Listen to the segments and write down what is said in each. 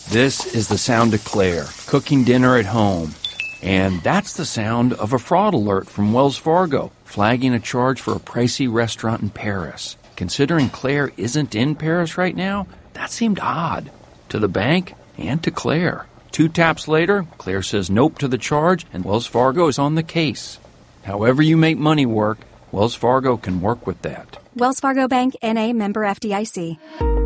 This is the sound of Claire, cooking dinner at home. And that's the sound of a fraud alert from Wells Fargo, flagging a charge for a pricey restaurant in Paris. Considering Claire isn't in Paris right now, that seemed odd. To the bank and to Claire. 2 taps later, Claire says nope to the charge, and Wells Fargo is on the case. However you make money work, Wells Fargo can work with that. Wells Fargo Bank, N.A., member FDIC.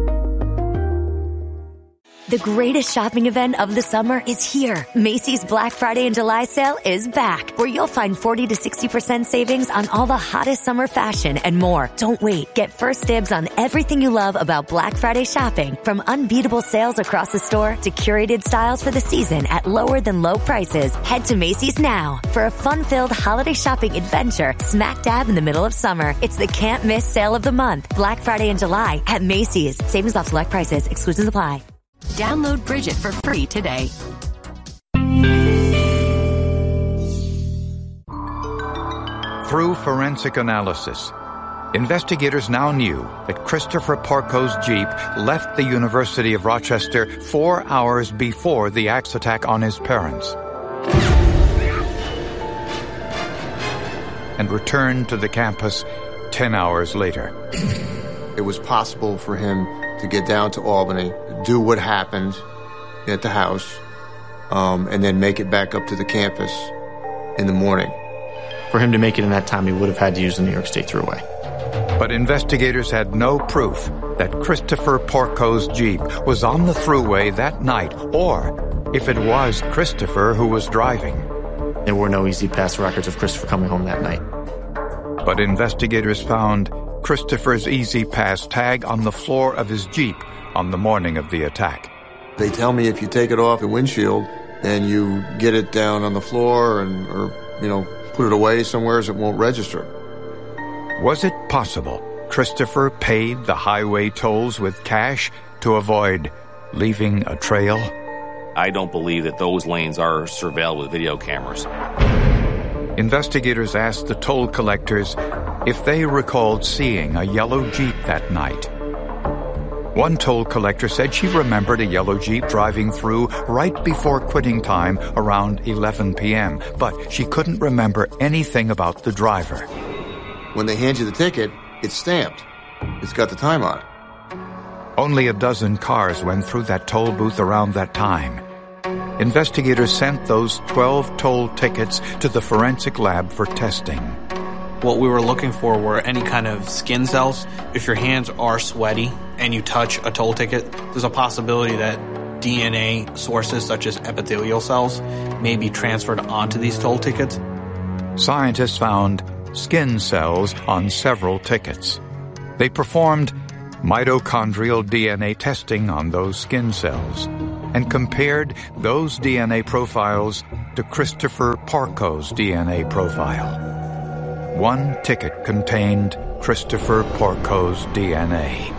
The greatest shopping event of the summer is here. Macy's Black Friday and July sale is back, where you'll find 40 to 60% savings on all the hottest summer fashion and more. Don't wait. Get first dibs on everything you love about Black Friday shopping, from unbeatable sales across the store to curated styles for the season at lower than low prices. Head to Macy's now for a fun-filled holiday shopping adventure smack dab in the middle of summer. It's the can't miss sale of the month. Black Friday and July at Macy's. Savings off select prices. Exclusions apply. Download Bridget for free today. Through forensic analysis, investigators now knew that Christopher Porco's Jeep left the University of Rochester 4 hours before the axe attack on his parents and returned to the campus 10 hours later. It was possible for him to get down to Albany, do what happened at the house, and then make it back up to the campus in the morning. For him to make it in that time, he would have had to use the New York State Thruway. But investigators had no proof that Christopher Porco's Jeep was on the Thruway that night, or if it was Christopher who was driving. There were no easy pass records of Christopher coming home that night. But investigators found Christopher's Easy Pass tag on the floor of his Jeep on the morning of the attack. They tell me if you take it off the windshield and you get it down on the floor or put it away somewhere so it won't register. Was it possible Christopher paid the highway tolls with cash to avoid leaving a trail? I don't believe that those lanes are surveilled with video cameras. Investigators asked the toll collectors if they recalled seeing a yellow Jeep that night. One toll collector said she remembered a yellow Jeep driving through right before quitting time around 11 p.m., but she couldn't remember anything about the driver. When they hand you the ticket, it's stamped. It's got the time on it. Only a dozen cars went through that toll booth around that time. Investigators sent those 12 toll tickets to the forensic lab for testing. What we were looking for were any kind of skin cells. If your hands are sweaty and you touch a toll ticket, there's a possibility that DNA sources such as epithelial cells may be transferred onto these toll tickets. Scientists found skin cells on several tickets. They performed mitochondrial DNA testing on those skin cells and compared those DNA profiles to Christopher Porco's DNA profile. One ticket contained Christopher Porco's DNA.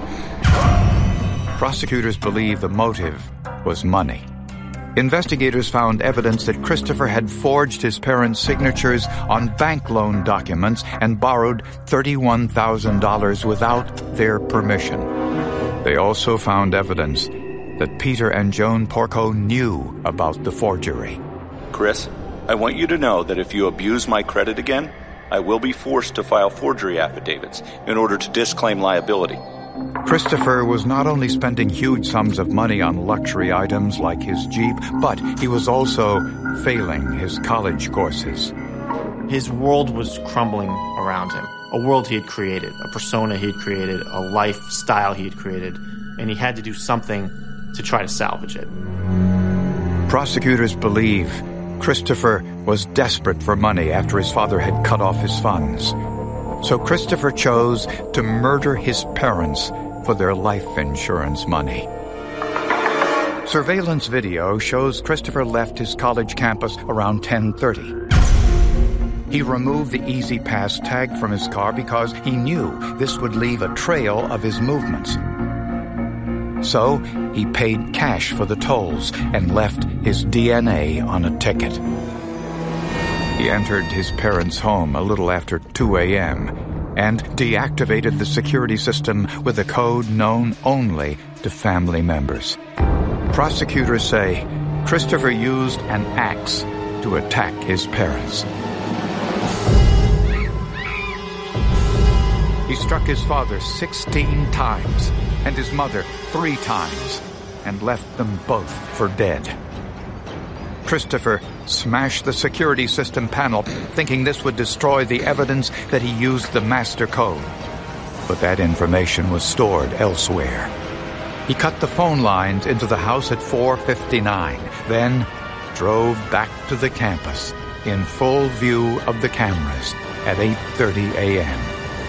Prosecutors believe the motive was money. Investigators found evidence that Christopher had forged his parents' signatures on bank loan documents and borrowed $31,000 without their permission. They also found evidence that Peter and Joan Porco knew about the forgery. Chris, I want you to know that if you abuse my credit again, I will be forced to file forgery affidavits in order to disclaim liability. Christopher was not only spending huge sums of money on luxury items like his Jeep, but he was also failing his college courses. His world was crumbling around him. A world he had created, a persona he had created, a lifestyle he had created, and he had to do something to try to salvage it. Prosecutors believe Christopher was desperate for money after his father had cut off his funds. So Christopher chose to murder his parents for their life insurance money. Surveillance video shows Christopher left his college campus around 10:30. He removed the Easy Pass tag from his car because he knew this would leave a trail of his movements. So he paid cash for the tolls and left his DNA on a ticket. He entered his parents' home a little after 2 a.m. and deactivated the security system with a code known only to family members. Prosecutors say Christopher used an axe to attack his parents. He struck his father 16 times and his mother 3 times and left them both for dead. Christopher smashed the security system panel, thinking this would destroy the evidence that he used the master code. But that information was stored elsewhere. He cut the phone lines into the house at 4:59, then drove back to the campus in full view of the cameras at 8:30 a.m.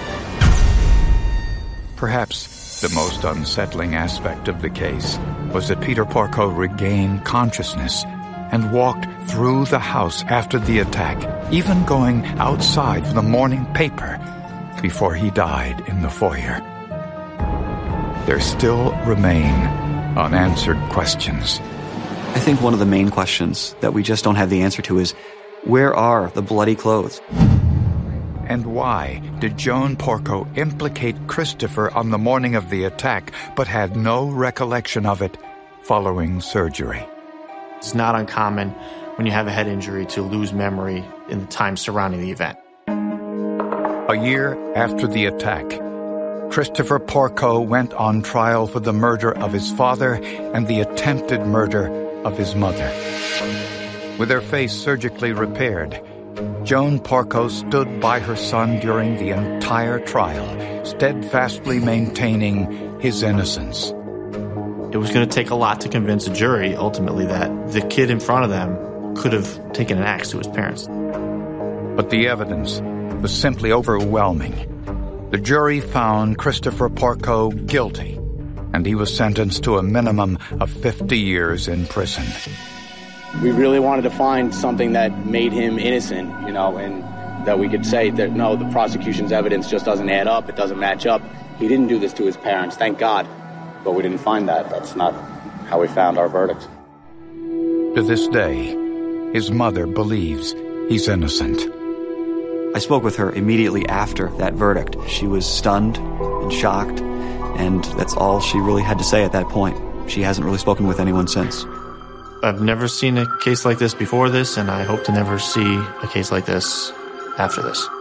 Perhaps the most unsettling aspect of the case was that Peter Porco regained consciousness and walked through the house after the attack, even going outside for the morning paper before he died in the foyer. There still remain unanswered questions. I think one of the main questions that we just don't have the answer to is, where are the bloody clothes? And why did Joan Porco implicate Christopher on the morning of the attack, but had no recollection of it following surgery? It's not uncommon when you have a head injury to lose memory in the time surrounding the event. A year after the attack, Christopher Porco went on trial for the murder of his father and the attempted murder of his mother. With her face surgically repaired, Joan Porco stood by her son during the entire trial, steadfastly maintaining his innocence. It was going to take a lot to convince a jury, ultimately, that the kid in front of them could have taken an axe to his parents. But the evidence was simply overwhelming. The jury found Christopher Porco guilty, and he was sentenced to a minimum of 50 years in prison. We really wanted to find something that made him innocent, and that we could say that, no, the prosecution's evidence just doesn't add up, it doesn't match up. He didn't do this to his parents, thank God. But we didn't find that. That's not how we found our verdict. To this day, his mother believes he's innocent. I spoke with her immediately after that verdict. She was stunned and shocked, and that's all she really had to say at that point. She hasn't really spoken with anyone since. I've never seen a case like this before this, and I hope to never see a case like this after this.